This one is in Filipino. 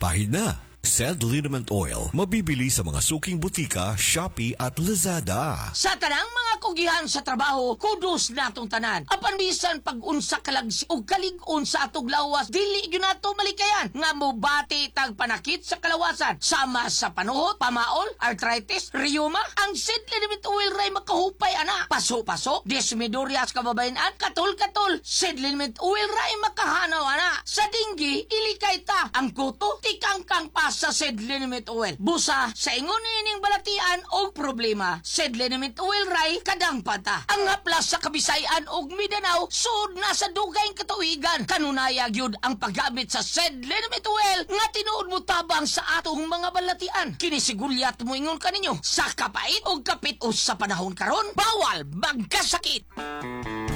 Pahid na. Sed Liniment Oil, mabibili sa mga suking butika, Shopee at Lazada. Sa tanang mga kugihan sa trabaho, kudos natong tanan. Apan bisan pag-unsa kalagsi o kalig-on sa atog lawas, dili yun nato malikayan. Nga mo bati tag panakit sa kalawasan. Sama sa panuhot, pamaol, arthritis, rheuma, ang Sed Liniment Oil ray makahupay ana. Paso-paso, desmidorias kababayan, katul-katul. Sed Liniment Oil ray makahanaw ana. Sa dinggi, ilikay ta. Ang kuto, tikangkang pas sa Sed Liniment Oil. Busa sa ingon ining balatian og problema. Sed Liniment Oil ray kadang pata. Ang haplas sa Kabisayan og Mindanao sud na sa dugay katuigan. Kanunaya gyud ang paggamit sa Sed Liniment Oil nga tinuod mo tabang sa atong mga balatian. Kinisigulyat mo ingon kaninyo sa kapait og kapit-os sa panahon karon bawal magkasakit.